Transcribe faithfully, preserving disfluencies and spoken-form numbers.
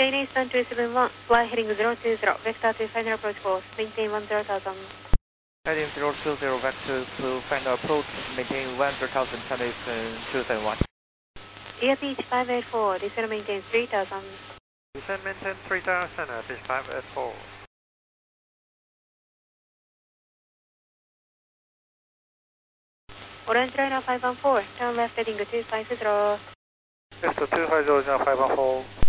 Chinese one two seven one, fly heading zero two zero, vector to final approach course, maintain one zero thousand. Heading zero two zero, vector to final approach, maintain one zero thousand, Chinese two seven one. Air Beach five eight four, descend maintain three thousand. Descend maintain three thousand, Air Beach five eight four. Orange Liner five one four, turn left heading two five zero. Left to two five zero, five one four.